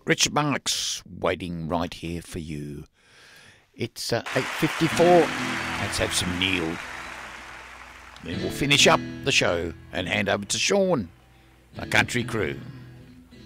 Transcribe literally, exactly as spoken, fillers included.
Richard Marx, waiting right here for you. It's uh, eight fifty-four. Let's have some Neil. Then we'll finish up the show and hand over to Sean, the country crew.